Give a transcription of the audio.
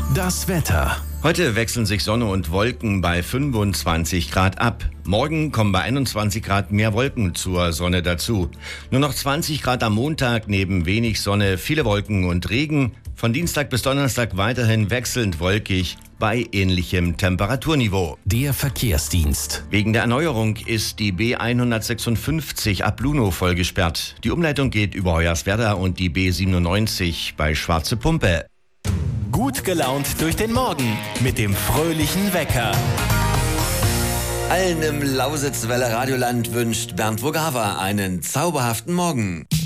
Das Wetter. Heute wechseln sich Sonne und Wolken bei 25 Grad ab. Morgen kommen bei 21 Grad mehr Wolken zur Sonne dazu. Nur noch 20 Grad am Montag, neben wenig Sonne, viele Wolken und Regen. Von Dienstag bis Donnerstag weiterhin wechselnd wolkig bei ähnlichem Temperaturniveau. Der Verkehrsdienst. Wegen der Erneuerung ist die B156 ab Lunow voll gesperrt. Die Umleitung geht über Hoyerswerda und die B97 bei Schwarze Pumpe. Gut gelaunt durch den Morgen mit dem fröhlichen Wecker. Allen im Lausitzwelle Radioland wünscht Bernd Wogava einen zauberhaften Morgen.